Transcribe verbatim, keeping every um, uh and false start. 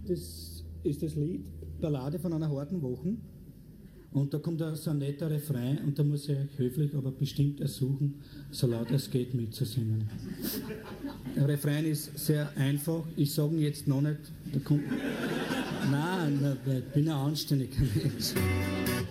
das ist das Lied Ballade von einer harten Woche. Und da kommt so ein netter Refrain und da muss ich euch höflich, aber bestimmt ersuchen, so laut es geht mitzusingen. Der Refrain ist sehr einfach, ich sage ihn jetzt noch nicht. Da kommt Nein, nein, ich bin ein anständiger Mensch.